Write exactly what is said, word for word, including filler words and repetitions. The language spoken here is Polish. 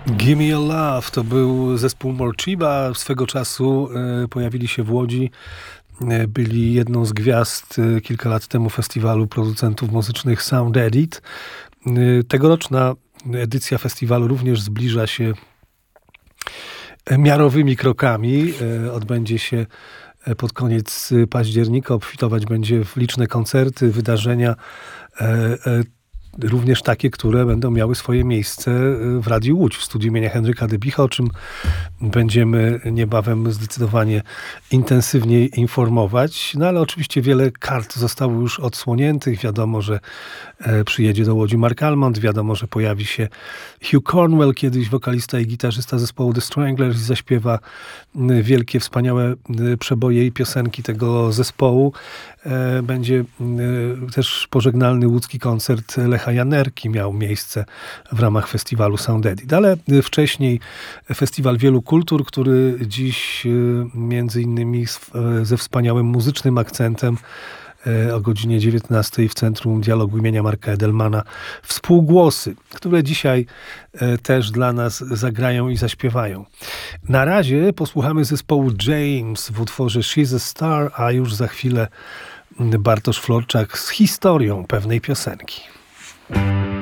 Gimme Your Love to był zespół Morcheeba. Swego czasu e, pojawili się w Łodzi. E, byli jedną z gwiazd e, kilka lat temu festiwalu producentów muzycznych Sound Edit. E, tegoroczna edycja festiwalu również zbliża się miarowymi krokami. E, odbędzie się pod koniec października. Obfitować będzie w liczne koncerty, wydarzenia, e, e, również takie, które będą miały swoje miejsce w Radiu Łódź, w studiu imienia Henryka Dybicha, o czym będziemy niebawem zdecydowanie intensywniej informować. No ale oczywiście wiele kart zostało już odsłoniętych. Wiadomo, że przyjedzie do Łodzi Mark Almond, wiadomo, że pojawi się Hugh Cornwell, kiedyś wokalista i gitarzysta zespołu The Stranglers, i zaśpiewa wielkie, wspaniałe przeboje i piosenki tego zespołu. Będzie też pożegnalny łódzki koncert Lecha Janerki miał miejsce w ramach festiwalu Sound Edit. Ale wcześniej Festiwal Wielu Kultur, który dziś między innymi ze wspaniałym muzycznym akcentem o godzinie dziewiętnastej w Centrum Dialogu imienia Marka Edelmana Współgłosy, które dzisiaj też dla nas zagrają i zaśpiewają. Na razie posłuchamy zespołu James w utworze She's a Star, a już za chwilę Bartosz Florczak z historią pewnej piosenki.